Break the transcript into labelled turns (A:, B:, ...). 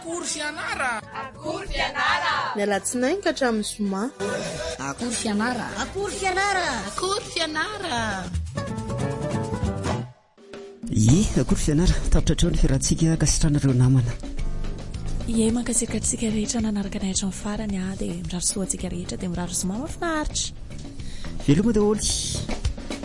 A: Akory fianara.
B: Akory fianara.
C: Mialatsinainy ka hatramin'ny zoma.
A: Akory fianara.
B: Akory fianara.
A: Akory fianara.
D: Akory fianara tapitra treo ny fiarahantsika ka sitranareo namana.
E: Mankasirikatsika rehetra nanaraka ny haitra ny farany dia miraro soantsika rehetra dia miraro zoma mafinaritra.
D: Veloma daholo.